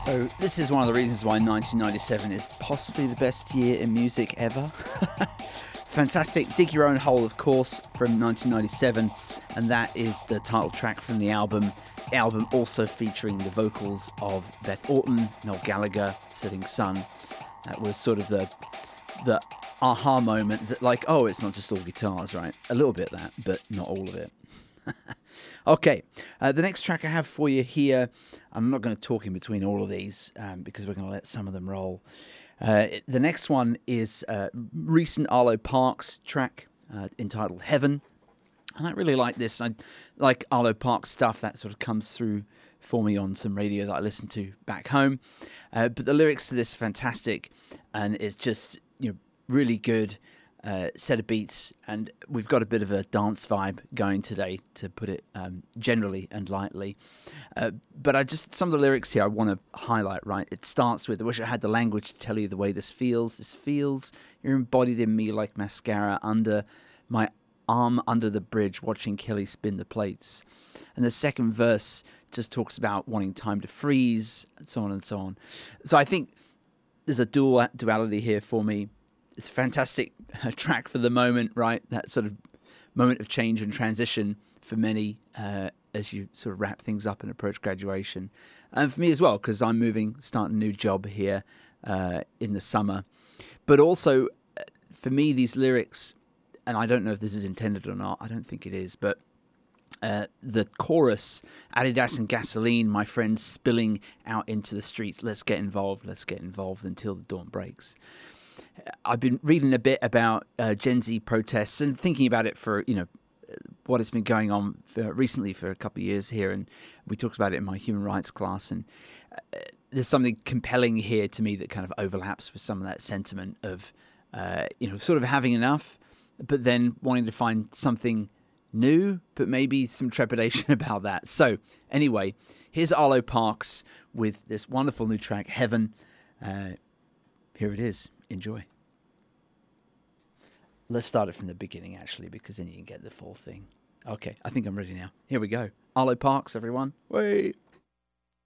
So this is one of the reasons why 1997 is possibly the best year in music ever. Fantastic Dig Your Own Hole, of course, from 1997, and that is the title track from the album. The album also featuring the vocals of Beth Orton, Noel Gallagher, Setting Sun. That was sort of the aha moment that, like, oh, it's not just all guitars, right? A little bit of that, but not all of it. Okay, the next track I have for you here, I'm not going to talk in between all of these because we're going to let some of them roll. The next one is a recent Arlo Parks track entitled Heaven. And I really like this. I like Arlo Parks stuff that sort of comes through for me on some radio that I listen to back home. But the lyrics to this are fantastic, and it's just, you know, really good. Set of beats, and we've got a bit of a dance vibe going today, to put it generally and lightly. But some of the lyrics here I want to highlight, right? It starts with, I wish I had the language to tell you the way this feels. This feels, you're embodied in me like mascara under my arm under the bridge, watching Kelly spin the plates. And the second verse just talks about wanting time to freeze, and so on and so on. So I think there's a duality here for me. It's a fantastic track for the moment, right? That sort of moment of change and transition for many as you sort of wrap things up and approach graduation. And for me as well, because I'm starting a new job here in the summer. But also, for me, these lyrics, and I don't know if this is intended or not, I don't think it is, but the chorus, Adidas and gasoline, my friends spilling out into the streets, let's get involved until the dawn breaks. I've been reading a bit about Gen Z protests and thinking about it for, you know, what has been going on recently for a couple of years here, and we talked about it in my human rights class, and there's something compelling here to me that kind of overlaps with some of that sentiment of, you know, sort of having enough, but then wanting to find something new, but maybe some trepidation about that. So anyway, here's Arlo Parks with this wonderful new track, Heaven. Here it is. Enjoy. Let's start it from the beginning, actually, because then you can get the full thing. Okay, I think I'm ready now. Here we go. Arlo Parks, everyone. Wait.